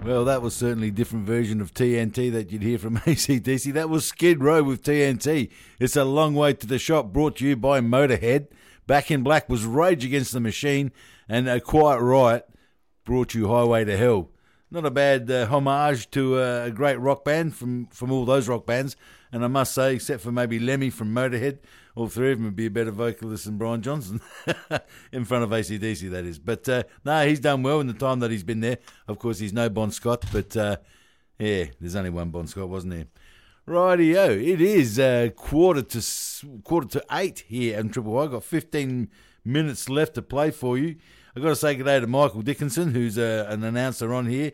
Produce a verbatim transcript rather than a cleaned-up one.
Well, that was certainly a different version of T N T that you'd hear from A C D C. That was Skid Row with T N T. It's a long way to the shop, brought to you by Motorhead. Back in Black was Rage Against the Machine, and A Quiet Riot brought you Highway to Hell. Not a bad uh, homage to uh, a great rock band from, from all those rock bands. And I must say, except for maybe Lemmy from Motorhead, all three of them would be a better vocalist than Brian Johnson. In front of A C D C, that is. But uh, no, he's done well in the time that he's been there. Of course, he's no Bon Scott, but uh, yeah, there's only one Bon Scott, wasn't there? Rightio, it is uh, quarter to quarter to eight here on Triple Y. I've got fifteen minutes left to play for you. I've got to say good day to Michael Dickinson, who's uh, an announcer on here.